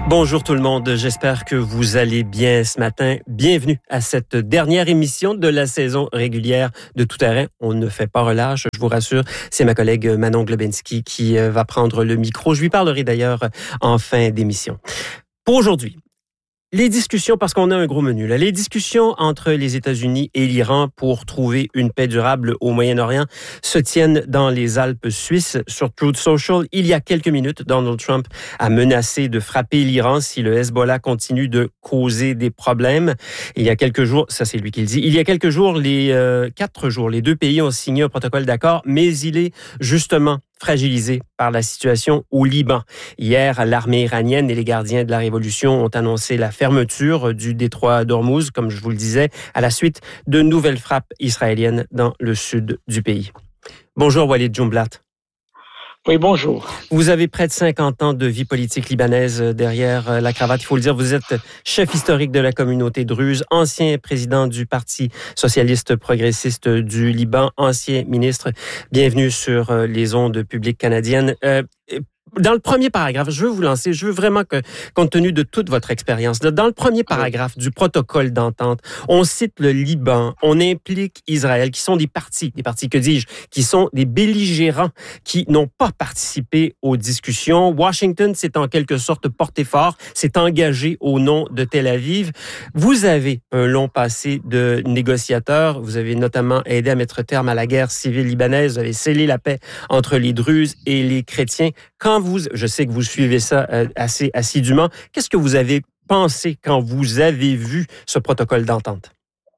Bonjour tout le monde, j'espère que vous allez bien ce matin. Bienvenue à cette dernière émission de la saison régulière de Tout Terrain. On ne fait pas relâche, je vous rassure. C'est ma collègue Manon Globinski qui va prendre le micro. Je lui parlerai d'ailleurs en fin d'émission. Pour aujourd'hui, les discussions, parce qu'on a un gros menu, là, les discussions entre les États-Unis et l'Iran pour trouver une paix durable au Moyen-Orient se tiennent dans les Alpes suisses. Sur Truth Social, il y a quelques minutes, Donald Trump a menacé de frapper l'Iran si le Hezbollah continue de causer des problèmes. Il y a quelques jours, ça c'est lui qui le dit, il y a quelques jours, les 4 jours, les deux pays ont signé un protocole d'accord, mais il est justement fragilisé par la situation au Liban. Hier, l'armée iranienne et les gardiens de la révolution ont annoncé la fermeture du détroit d'Ormuz, comme je vous le disais, à la suite de nouvelles frappes israéliennes dans le sud du pays. Bonjour Walid Jumblat. Oui, bonjour. Vous avez près de 50 ans de vie politique libanaise derrière la cravate. Il faut le dire, vous êtes chef historique de la communauté druze, ancien président du Parti socialiste progressiste du Liban, ancien ministre. Bienvenue sur les ondes publiques canadiennes. Dans le premier paragraphe, je veux vraiment que, compte tenu de toute votre expérience, dans le premier paragraphe du protocole d'entente, on cite le Liban, on implique Israël, qui sont des partis, que dis-je, qui sont des belligérants, qui n'ont pas participé aux discussions. Washington s'est en quelque sorte porté fort, s'est engagé au nom de Tel Aviv. Vous avez un long passé de négociateur, vous avez notamment aidé à mettre terme à la guerre civile libanaise, vous avez scellé la paix entre les Druzes et les chrétiens. Je sais que vous suivez ça assez assidûment. Qu'est-ce que vous avez pensé quand vous avez vu ce protocole d'entente?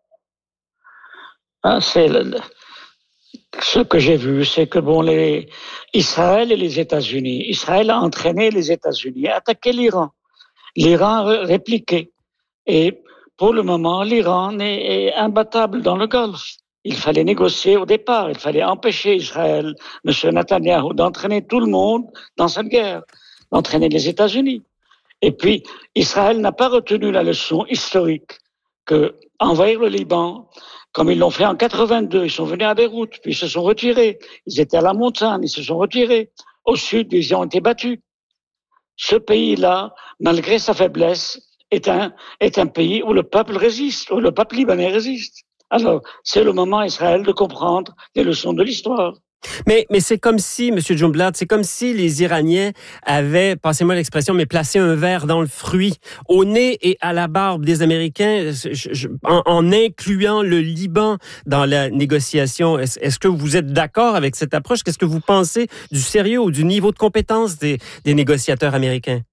Ce que j'ai vu, c'est que Israël et les États-Unis. Israël a entraîné les États-Unis à attaquer l'Iran. L'Iran a répliqué. Et pour le moment, l'Iran est imbattable dans le Golfe. Il fallait négocier au départ, il fallait empêcher Israël, M. Netanyahou, d'entraîner tout le monde dans cette guerre, d'entraîner les États-Unis. Et puis, Israël n'a pas retenu la leçon historique que envahir le Liban, comme ils l'ont fait en 82, ils sont venus à Beyrouth, puis ils se sont retirés. Ils étaient à la montagne, ils se sont retirés. Au sud, ils ont été battus. Ce pays-là, malgré sa faiblesse, est un pays où le peuple résiste, où le peuple libanais résiste. Alors, c'est le moment, Israël, de comprendre les leçons de l'histoire. Mais c'est comme si, M. Jumblat, c'est comme si les Iraniens avaient, passez-moi l'expression, mais placé un verre dans le fruit, au nez et à la barbe des Américains, en incluant le Liban dans la négociation. Est-ce que vous êtes d'accord avec cette approche? Qu'est-ce que vous pensez du sérieux ou du niveau de compétence des négociateurs américains?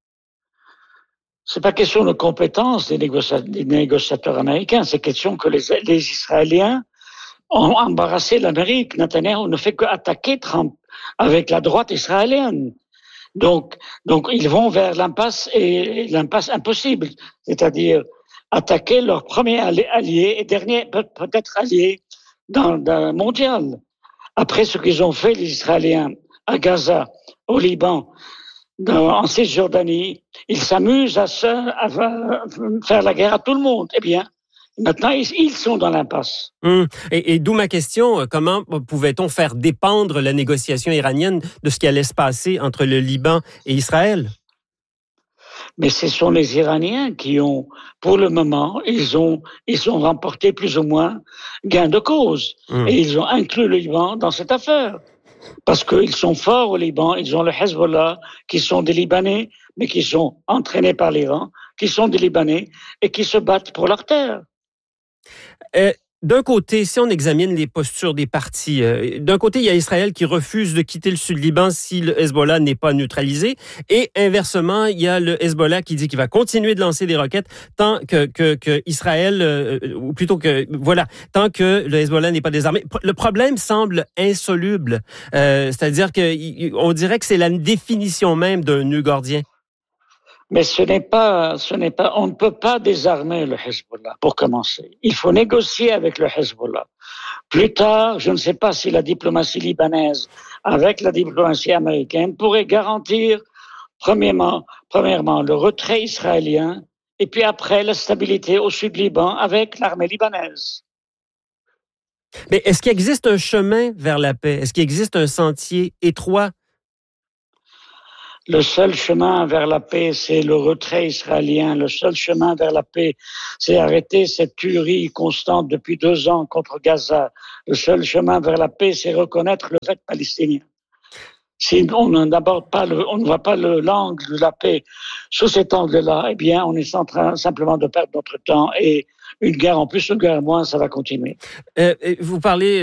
C'est pas question de compétence des négociateurs américains, c'est question que les Israéliens ont embarrassé l'Amérique. Netanyahu ne fait qu'attaquer Trump avec la droite israélienne. Donc ils vont vers l'impasse impossible, c'est-à-dire attaquer leur premier allié et dernier peut-être allié mondial. Après ce qu'ils ont fait, les Israéliens, à Gaza, au Liban, en Cisjordanie, ils s'amusent à faire la guerre à tout le monde. Eh bien, maintenant, ils sont dans l'impasse. Et d'où ma question, comment pouvait-on faire dépendre la négociation iranienne de ce qui allait se passer entre le Liban et Israël? Mais ce sont les Iraniens qui ont, pour le moment, ils ont remporté plus ou moins gain de cause. Et ils ont inclus le Liban dans cette affaire. Parce qu'ils sont forts au Liban, ils ont le Hezbollah, qui sont des Libanais, mais qui sont entraînés par l'Iran, qui sont des Libanais et qui se battent pour leur terre. D'un côté, si on examine les postures des partis, d'un côté, il y a Israël qui refuse de quitter le sud-Liban si le Hezbollah n'est pas neutralisé. Et inversement, il y a le Hezbollah qui dit qu'il va continuer de lancer des roquettes tant que Israël, ou plutôt que, voilà, tant que le Hezbollah n'est pas désarmé. Le problème semble insoluble. C'est-à-dire qu'on dirait que c'est la définition même d'un nœud gordien. Mais ce n'est pas, on ne peut pas désarmer le Hezbollah, pour commencer. Il faut négocier avec le Hezbollah. Plus tard, je ne sais pas si la diplomatie libanaise, avec la diplomatie américaine, pourrait garantir, premièrement, le retrait israélien, et puis après, la stabilité au Sud-Liban avec l'armée libanaise. Mais est-ce qu'il existe un chemin vers la paix? Est-ce qu'il existe un sentier étroit? Le seul chemin vers la paix, c'est le retrait israélien. Le seul chemin vers la paix, c'est arrêter cette tuerie constante depuis 2 ans contre Gaza. Le seul chemin vers la paix, c'est reconnaître le fait palestinien. Si on n'aborde pas on ne voit pas l'angle de la paix sous cet angle-là, eh bien, on est en train simplement de perdre notre temps et une guerre en plus, une guerre en moins, ça va continuer. Vous parlez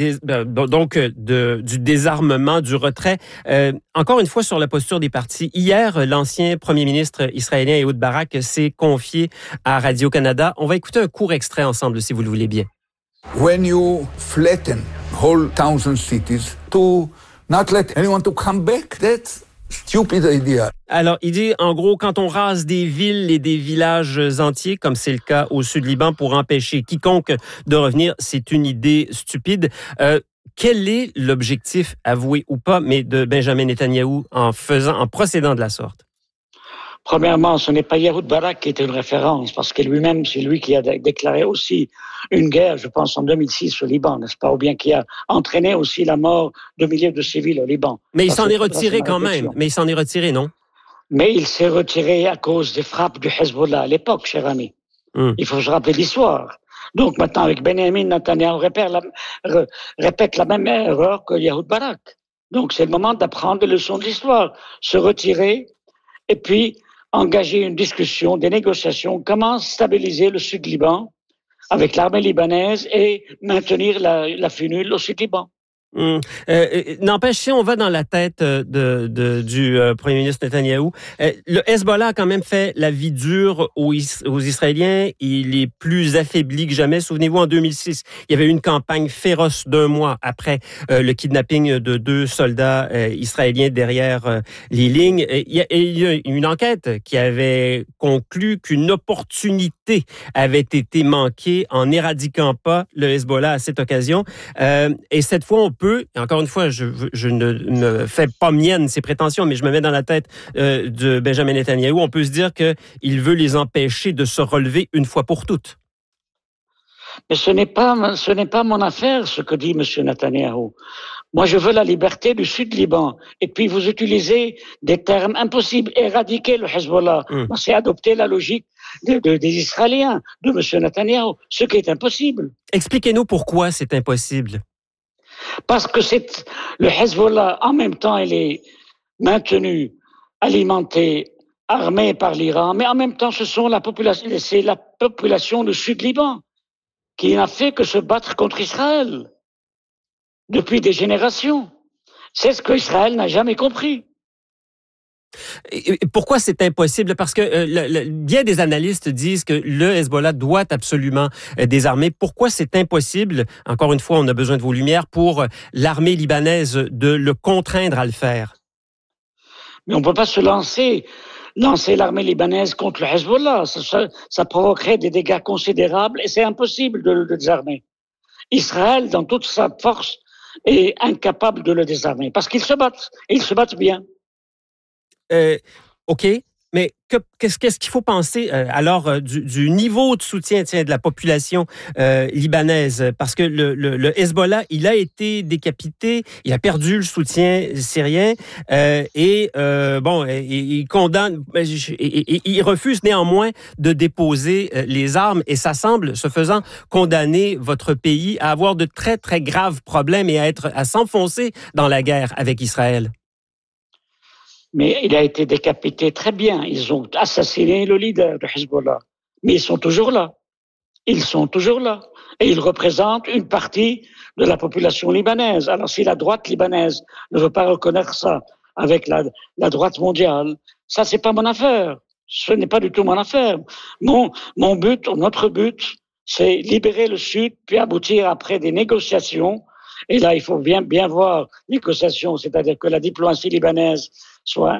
du désarmement, du retrait. Encore une fois, sur la posture des partis. Hier, l'ancien premier ministre israélien Ehud Barak s'est confié à Radio-Canada. On va écouter un court extrait ensemble, si vous le voulez bien. When you flatten whole towns and cities to not let anyone to come back, that's stupid idea. Alors, il dit, en gros, quand on rase des villes et des villages entiers, comme c'est le cas au Sud-Liban, pour empêcher quiconque de revenir, c'est une idée stupide. Quel est l'objectif, avoué ou pas, mais de Benjamin Netanyahou en procédant de la sorte? Premièrement, ce n'est pas Ehud Barak qui est une référence, parce que lui-même, c'est lui qui a déclaré aussi une guerre, je pense, en 2006 au Liban, n'est-ce pas? Ou bien qui a entraîné aussi la mort de milliers de civils au Liban. Mais il s'en est retiré quand même. Mais il s'en est retiré, non? Mais il s'est retiré à cause des frappes du Hezbollah à l'époque, cher ami. Il faut se rappeler l'histoire. Donc maintenant, avec Benjamin Netanyahou, répète la même erreur que Ehud Barak. Donc c'est le moment d'apprendre des leçons de l'histoire, se retirer et puis engager une discussion, des négociations, comment stabiliser le Sud-Liban avec l'armée libanaise et maintenir la FUNUL au Sud-Liban. N'empêche, si on va dans la tête du premier ministre Netanyahou, le Hezbollah a quand même fait la vie dure aux Israéliens. Il est plus affaibli que jamais. Souvenez-vous, en 2006, il y avait eu une campagne féroce d'1 mois après le kidnapping de 2 soldats israéliens derrière les lignes. Il y a une enquête qui avait conclu qu'une opportunité avait été manquée en n'éradiquant pas le Hezbollah à cette occasion. Et cette fois, on peut, et encore une fois, je ne me fais pas mienne ces prétentions, mais je me mets dans la tête de Benjamin Netanyahou, on peut se dire qu'il veut les empêcher de se relever une fois pour toutes. Mais ce n'est pas mon affaire, ce que dit M. Netanyahou. Moi, je veux la liberté du Sud-Liban. Et puis, vous utilisez des termes impossibles. Éradiquer le Hezbollah. C'est adopter la logique des Israéliens, de M. Netanyahou, ce qui est impossible. Expliquez-nous pourquoi c'est impossible. Parce que le Hezbollah, en même temps, il est maintenu, alimenté, armé par l'Iran, mais en même temps, c'est la population du Sud-Liban qui n'a fait que se battre contre Israël depuis des générations. C'est ce qu'Israël n'a jamais compris. Et pourquoi c'est impossible? Parce que bien des analystes disent que le Hezbollah doit absolument désarmer. Pourquoi c'est impossible? Encore une fois, on a besoin de vos lumières pour l'armée libanaise de le contraindre à le faire. Mais on ne peut pas se lancer l'armée libanaise contre le Hezbollah. Ça provoquerait des dégâts considérables et c'est impossible de le désarmer. Israël, dans toute sa force, est incapable de le désarmer parce qu'ils se battent. Et ils se battent bien. OK, mais qu'est-ce qu'il faut penser alors du niveau de soutien de la population libanaise? Parce que le Hezbollah, il a été décapité, il a perdu le soutien syrien il condamne, il refuse néanmoins de déposer les armes et ça semble, ce faisant, condamner votre pays à avoir de très, très graves problèmes et à s'enfoncer dans la guerre avec Israël. Mais il a été décapité très bien. Ils ont assassiné le leader de Hezbollah. Mais ils sont toujours là. Ils sont toujours là. Et ils représentent une partie de la population libanaise. Alors si la droite libanaise ne veut pas reconnaître ça avec la droite mondiale, ça c'est pas mon affaire. Ce n'est pas du tout mon affaire. Notre but, c'est libérer le Sud, puis aboutir après des négociations. Et là, il faut bien voir négociations, c'est-à-dire que la diplomatie libanaise soit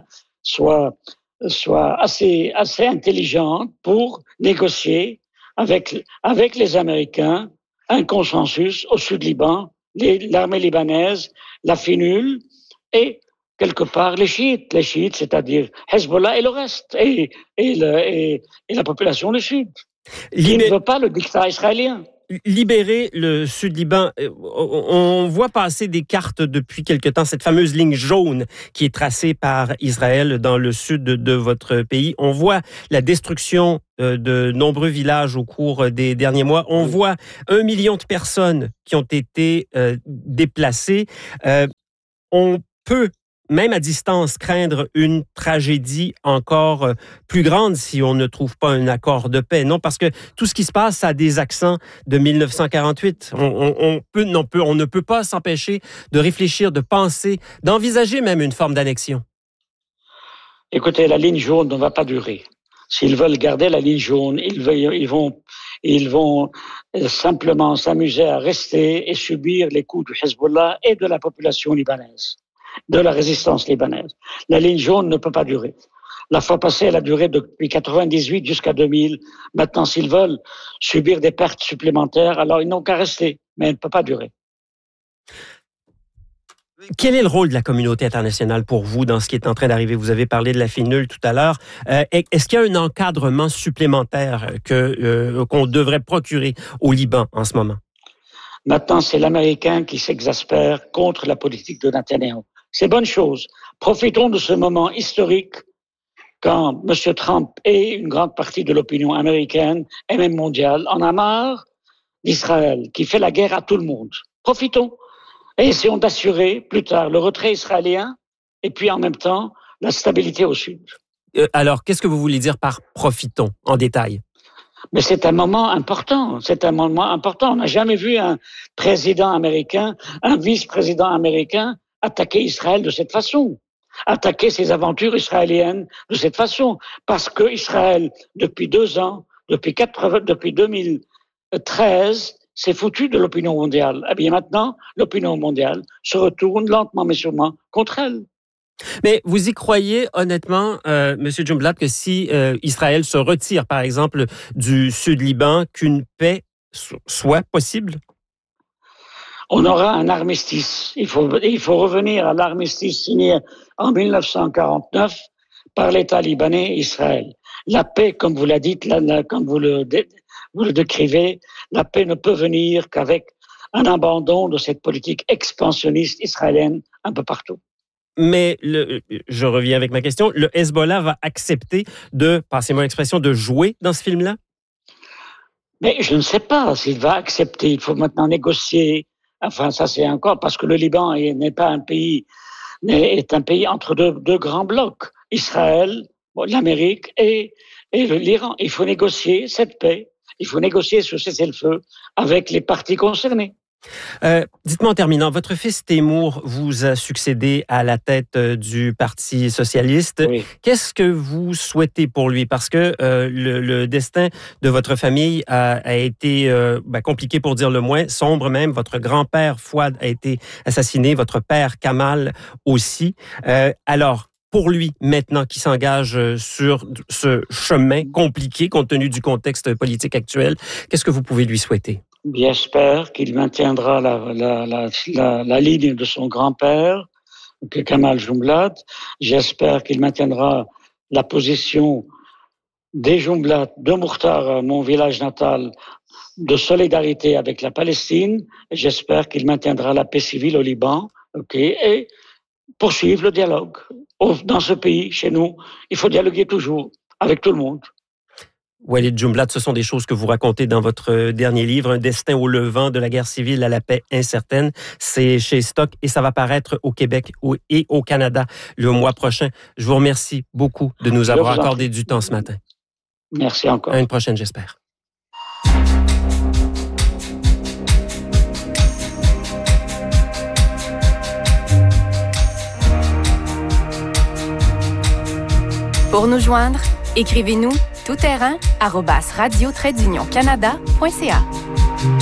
assez intelligente pour négocier avec les Américains un consensus au Sud-Liban, l'armée libanaise, la FUNUL et quelque part les chiites, c'est-à-dire Hezbollah et le reste, et la population du Sud, qui ne veut pas le dictat israélien. libérer le Sud-Liban, on voit passer des cartes depuis quelque temps, cette fameuse ligne jaune qui est tracée par Israël dans le sud de votre pays. On voit la destruction de nombreux villages au cours des derniers mois. On voit 1 million de personnes qui ont été déplacées. On peut, même à distance, craindre une tragédie encore plus grande si on ne trouve pas un accord de paix. Non, parce que tout ce qui se passe a des accents de 1948. On ne peut pas s'empêcher de réfléchir, de penser, d'envisager même une forme d'annexion. Écoutez, la ligne jaune ne va pas durer. S'ils veulent garder la ligne jaune, ils vont simplement s'amuser à rester et subir les coups du Hezbollah et de la population libanaise, de la résistance libanaise. La ligne jaune ne peut pas durer. La fois passée, elle a duré depuis 98 jusqu'à 2000. Maintenant, s'ils veulent subir des pertes supplémentaires, alors ils n'ont qu'à rester, mais elle ne peut pas durer. Quel est le rôle de la communauté internationale pour vous dans ce qui est en train d'arriver? Vous avez parlé de la FINUL tout à l'heure. Est-ce qu'il y a un encadrement supplémentaire qu'on devrait procurer au Liban en ce moment? Maintenant, c'est l'Américain qui s'exaspère contre la politique de Netanyahou. C'est bonne chose. Profitons de ce moment historique quand M. Trump et une grande partie de l'opinion américaine et même mondiale en a marre d'Israël qui fait la guerre à tout le monde. Profitons et essayons d'assurer plus tard le retrait israélien et puis en même temps la stabilité au sud. Alors, qu'est-ce que vous voulez dire par profitons en détail? Mais c'est un moment important. C'est un moment important. On n'a jamais vu un président américain, un vice-président américain attaquer Israël de cette façon, attaquer ses aventures israéliennes de cette façon, parce que Israël, depuis 2 ans, depuis 2013, s'est foutu de l'opinion mondiale. Eh bien maintenant, l'opinion mondiale se retourne lentement mais sûrement contre elle. Mais vous y croyez honnêtement, M. Jumblatt, que si Israël se retire, par exemple, du Sud-Liban, qu'une paix soit possible? On aura un armistice. Il faut revenir à l'armistice signé en 1949 par l'État libanais et Israël. La paix, comme vous la dites, comme vous le décrivez, la paix ne peut venir qu'avec un abandon de cette politique expansionniste israélienne un peu partout. Mais je reviens avec ma question, le Hezbollah va accepter passez-moi l'expression, de jouer dans ce film-là? Mais je ne sais pas s'il va accepter. Il faut maintenant négocier. Enfin, ça c'est encore parce que le Liban est un pays entre deux grands blocs, Israël, l'Amérique et l'Iran. Il faut négocier cette paix. Il faut négocier ce cessez-le-feu avec les parties concernées. Dites-moi en terminant, votre fils Teimour vous a succédé à la tête du Parti socialiste. Oui. Qu'est-ce que vous souhaitez pour lui? Parce que le destin de votre famille a été compliqué pour dire le moins, sombre même. Votre grand-père Fouad a été assassiné, votre père Kamal aussi. Alors, pour lui, maintenant, qui s'engage sur ce chemin compliqué compte tenu du contexte politique actuel, qu'est-ce que vous pouvez lui souhaiter? J'espère qu'il maintiendra la ligne de son grand-père, Kamal Jumblatt. J'espère qu'il maintiendra la position des Jumblatt, de Moukhtar, mon village natal, de solidarité avec la Palestine. Et j'espère qu'il maintiendra la paix civile au Liban, et poursuivre le dialogue. Dans ce pays, chez nous, il faut dialoguer toujours avec tout le monde. Walid Jumblatt, ce sont des choses que vous racontez dans votre dernier livre, Un destin au levant, de la guerre civile à la paix incertaine. C'est chez Stock et ça va paraître au Québec et au Canada le mois prochain. Je vous remercie beaucoup de nous avoir accordé du temps ce matin. Merci encore. À une prochaine, j'espère. Pour nous joindre, écrivez-nous toutterrain@radio-canada.ca.